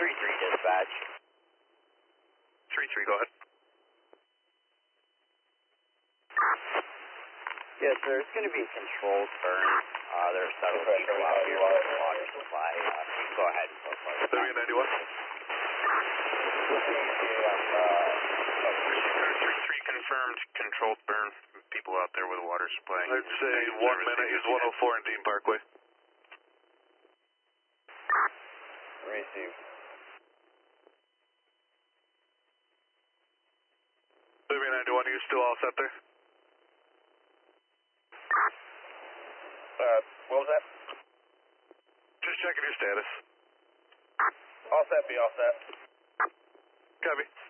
3-3 dispatch. 3-3, go ahead. Yes, sir. It's going to be a controlled burn. There are several people out here with the water supply. Go ahead and go for it. 3191. 3-3 confirmed, controlled burn. People out there with a water supply. I'd say 1 minute is 104 and Dean Parkway. Received. 3191, you still all set there? What was that? Just checking your status. All set, be all set. Copy.